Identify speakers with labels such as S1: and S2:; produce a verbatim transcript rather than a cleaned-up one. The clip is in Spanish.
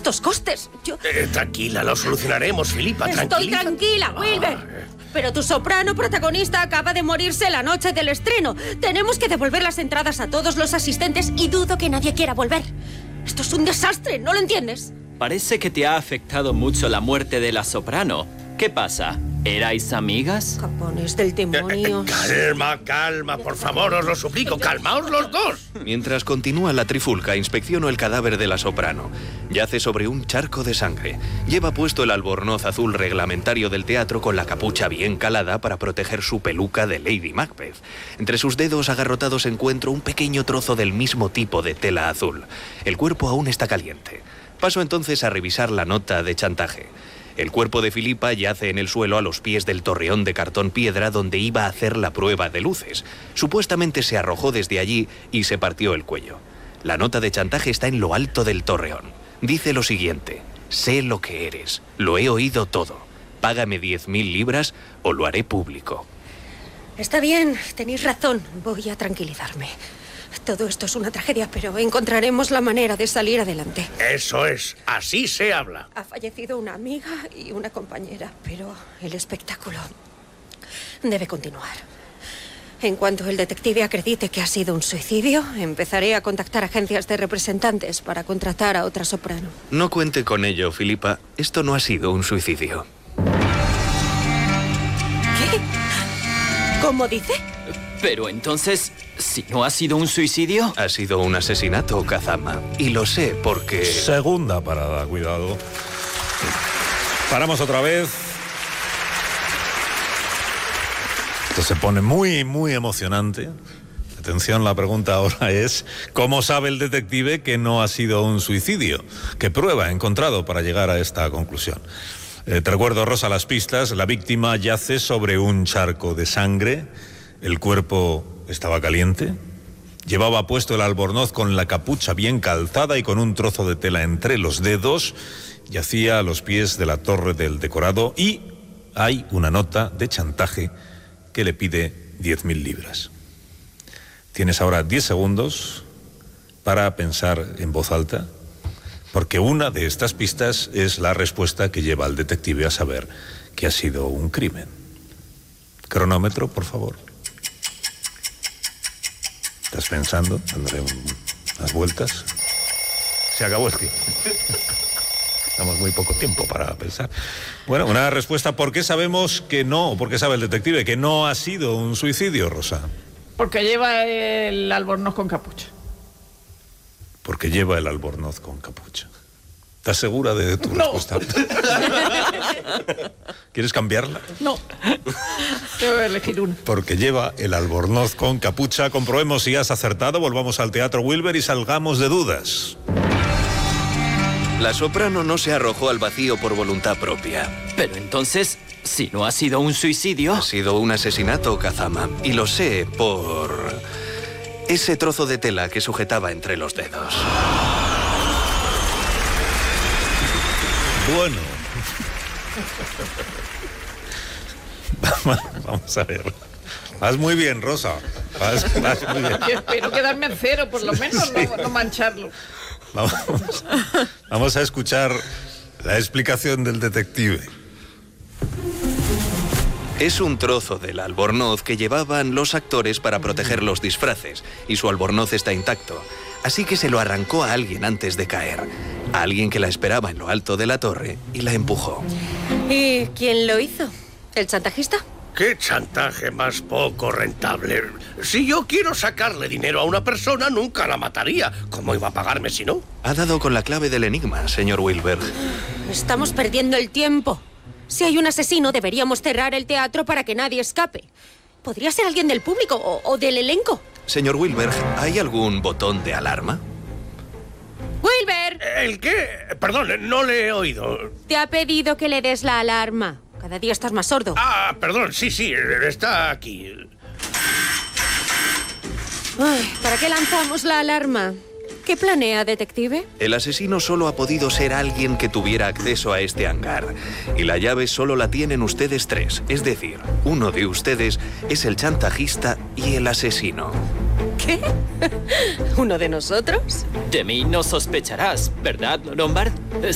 S1: estos costes. Yo...
S2: Eh, tranquila, lo solucionaremos, Filipa, tranquila.
S1: Estoy tranquila, Wilber. Ah. Pero tu soprano protagonista acaba de morirse la noche del estreno. Tenemos que devolver las entradas a todos los asistentes y dudo que nadie quiera volver. Esto es un desastre, ¿no lo entiendes?
S3: Parece que te ha afectado mucho la muerte de la soprano. ¿Qué pasa? ¿Erais amigas?
S1: Capones del demonio.
S2: Eh, eh, calma, calma, por favor, os lo suplico, calmaos los dos.
S4: Mientras continúa la trifulca, inspecciono el cadáver de la soprano. Yace sobre un charco de sangre. Lleva puesto el albornoz azul reglamentario del teatro con la capucha bien calada para proteger su peluca de Lady Macbeth. Entre sus dedos agarrotados encuentro un pequeño trozo del mismo tipo de tela azul. El cuerpo aún está caliente. Paso entonces a revisar la nota de chantaje. El cuerpo de Filipa yace en el suelo a los pies del torreón de cartón piedra donde iba a hacer la prueba de luces. Supuestamente se arrojó desde allí y se partió el cuello. La nota de chantaje está en lo alto del torreón. Dice lo siguiente: sé lo que eres, lo he oído todo. Págame diez mil libras o lo haré público.
S1: Está bien, tenéis razón. Voy a tranquilizarme. Todo esto es una tragedia, pero encontraremos la manera de salir adelante.
S2: Eso es, así se habla.
S1: Ha fallecido una amiga y una compañera, pero el espectáculo debe continuar. En cuanto el detective acredite que ha sido un suicidio, empezaré a contactar agencias de representantes para contratar a otra soprano.
S4: No cuente con ello, Filipa. Esto no ha sido un suicidio.
S1: ¿Qué? ¿Cómo dice?
S3: Pero entonces, si no ha sido un suicidio...
S4: Ha sido un asesinato, Kazama. Y lo sé porque...
S5: Segunda parada, cuidado. Paramos otra vez. Esto se pone muy, muy emocionante. Atención, la pregunta ahora es: ¿cómo sabe el detective que no ha sido un suicidio? ¿Qué prueba ha encontrado para llegar a esta conclusión? Eh, te recuerdo, Rosa, las pistas. La víctima yace sobre un charco de sangre. El cuerpo estaba caliente. Llevaba puesto el albornoz con la capucha bien calzada y con un trozo de tela entre los dedos. Yacía a los pies de la torre del decorado y hay una nota de chantaje que le pide diez mil libras. Tienes ahora diez segundos para pensar en voz alta, porque una de estas pistas es la respuesta que lleva al detective a saber que ha sido un crimen. Cronómetro, por favor. ¿Estás pensando? Dándole un, unas vueltas. Se acabó el tiempo. Damos muy poco tiempo para pensar. Bueno, una respuesta. ¿Por qué sabemos que no, o por qué sabe el detective que no ha sido un suicidio, Rosa?
S6: Porque lleva el albornoz con capucha.
S5: Porque lleva el albornoz con capucha. ¿Estás segura de tu
S6: no.
S5: respuesta? ¿Quieres cambiarla?
S6: No. Tengo que elegir una.
S5: Porque lleva el albornoz con capucha. Comprobemos si has acertado. Volvamos al Teatro Wilber y salgamos de dudas.
S4: La soprano no se arrojó al vacío por voluntad propia.
S3: Pero entonces, si no ha sido un suicidio...
S4: Ha sido un asesinato, Kazama. Y lo sé por... ese trozo de tela que sujetaba entre los dedos.
S5: Bueno. Vamos a ver. Vas muy bien, Rosa. Vas, vas muy bien.
S6: Yo espero quedarme en cero, por lo menos, sí. no, no mancharlo.
S5: Vamos, vamos a escuchar la explicación del detective.
S4: Es un trozo del albornoz que llevaban los actores para proteger los disfraces, y su albornoz está intacto. Así que se lo arrancó a alguien antes de caer, a alguien que la esperaba en lo alto de la torre y la empujó.
S1: ¿Y quién lo hizo? ¿El chantajista?
S2: ¡Qué chantaje más poco rentable! Si yo quiero sacarle dinero a una persona, nunca la mataría. ¿Cómo iba a pagarme si no?
S4: Ha dado con la clave del enigma, señor Wilber.
S1: Estamos perdiendo el tiempo. Si hay un asesino, deberíamos cerrar el teatro para que nadie escape. Podría ser alguien del público o, o del elenco.
S4: Señor Wilber, ¿hay algún botón de alarma?
S1: ¡Wilber!
S2: ¿El qué? Perdón, no le he oído.
S1: Te ha pedido que le des la alarma. Cada día estás más sordo.
S2: Ah, perdón, sí, sí, está aquí.
S1: Ay, ¿para qué lanzamos la alarma? ¿Qué planea, detective?
S4: El asesino solo ha podido ser alguien que tuviera acceso a este hangar. Y la llave solo la tienen ustedes tres. Es decir, uno de ustedes es el chantajista y el asesino.
S1: ¿Qué? ¿Uno de nosotros?
S3: De mí no sospecharás, ¿verdad, Lombard?